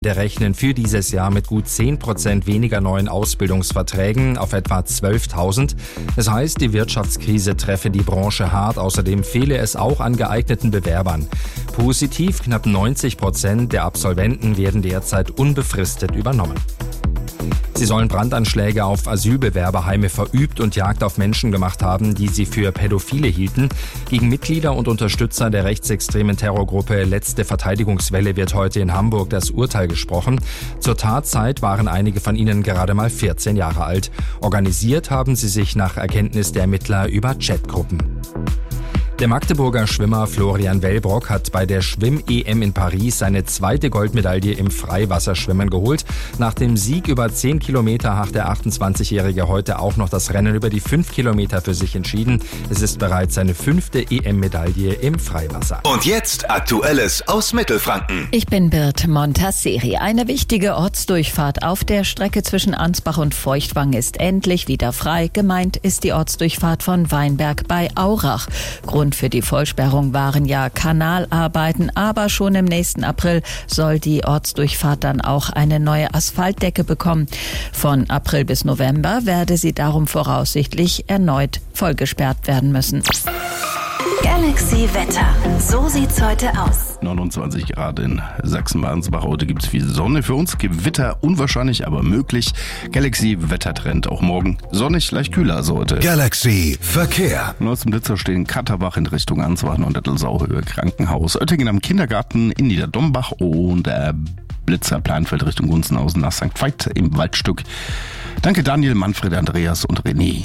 Wir rechnen für dieses Jahr mit gut 10% weniger neuen Ausbildungsverträgen auf etwa 12.000. Das heißt, die Wirtschaftskrise treffe die Branche hart. Außerdem fehle es auch an geeigneten Bewerbern. Positiv, knapp 90% der Absolventen werden derzeit unbefristet übernommen. Sie sollen Brandanschläge auf Asylbewerberheime verübt und Jagd auf Menschen gemacht haben, die sie für Pädophile hielten. Gegen Mitglieder und Unterstützer der rechtsextremen Terrorgruppe Letzte Verteidigungswelle wird heute in Hamburg das Urteil gesprochen. Zur Tatzeit waren einige von ihnen gerade mal 14 Jahre alt. Organisiert haben sie sich nach Erkenntnis der Ermittler über Chatgruppen. Der Magdeburger Schwimmer Florian Wellbrock hat bei der Schwimm-EM in Paris seine zweite Goldmedaille im Freiwasserschwimmen geholt. Nach dem Sieg über 10 Kilometer hat der 28-Jährige heute auch noch das Rennen über die 5 Kilometer für sich entschieden. Es ist bereits seine 5. EM-Medaille im Freiwasser. Und jetzt Aktuelles aus Mittelfranken. Ich bin Birte Montasseri. Eine wichtige Ortsdurchfahrt auf der Strecke zwischen Ansbach und Feuchtwangen ist endlich wieder frei. Gemeint ist die Ortsdurchfahrt von Weinberg bei Aurach. Grund für die Vollsperrung waren ja Kanalarbeiten, aber schon im nächsten April soll die Ortsdurchfahrt dann auch eine neue Asphaltdecke bekommen. Von April bis November werde sie darum voraussichtlich erneut vollgesperrt werden müssen. Galaxy Wetter. So sieht's heute aus. 29 Grad in Sachsen-Bahnsbach. Heute gibt's viel Sonne. Für uns Gewitter unwahrscheinlich, aber möglich. Galaxy Wettertrend auch morgen. Sonnig, leicht kühler als heute. Galaxy Verkehr. Aus dem Blitzer stehen Katterbach in Richtung Ansbach und Dettelsauhöhe Krankenhaus. Oettingen am Kindergarten in Niederdombach und Blitzer Planfeld Richtung Gunzenhausen nach St. Veit im Waldstück. Danke Daniel, Manfred, Andreas und René.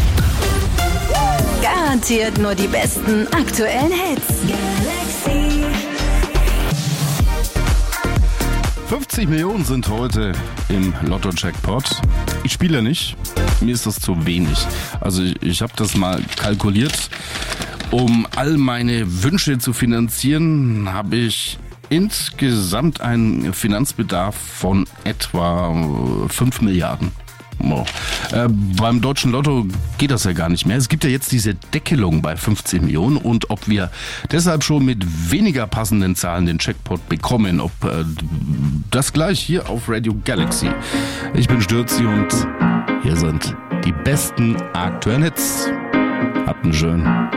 Garantiert nur die besten aktuellen Hits. Galaxy. 50 Millionen sind heute im Lotto-Jackpot. Ich spiele nicht. Mir ist das zu wenig. Also ich habe das mal kalkuliert. Um all meine Wünsche zu finanzieren, habe ich insgesamt einen Finanzbedarf von etwa 5 Milliarden. Oh. Beim Deutschen Lotto geht das ja gar nicht mehr. Es gibt ja jetzt diese Deckelung bei 50 Millionen und ob wir deshalb schon mit weniger passenden Zahlen den Jackpot bekommen, ob das gleich hier auf Radio Galaxy. Ich bin Stürzi und hier sind die besten aktuellen Hits. Habt einen schönen